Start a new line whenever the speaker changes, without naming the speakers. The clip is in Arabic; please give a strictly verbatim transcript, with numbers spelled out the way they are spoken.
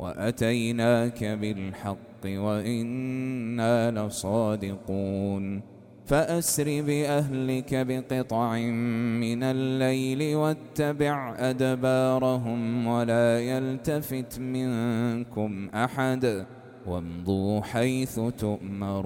وأتيناك بالحق وإنا لصادقون فأسر بأهلك بقطع من الليل واتبع أدبارهم ولا يلتفت منكم أحد وامضوا حيث تؤمرون